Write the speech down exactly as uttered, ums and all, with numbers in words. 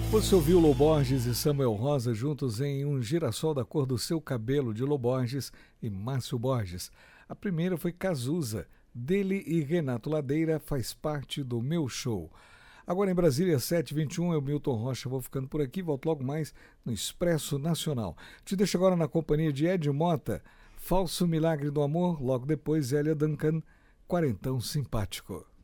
Você ouviu Lô Borges e Samuel Rosa juntos em Um Girassol da Cor do Seu Cabelo, de Lô Borges e Márcio Borges. A primeira foi Cazuza, dele e Renato Ladeira, faz parte do Meu Show. Agora em Brasília, sete e vinte e um, eu, Milton Rocha, vou ficando por aqui, volto logo mais no Expresso Nacional. Te deixo agora na companhia de Ed Mota, Falso Milagre do Amor, logo depois Zélia Duncan, Quarentão Simpático.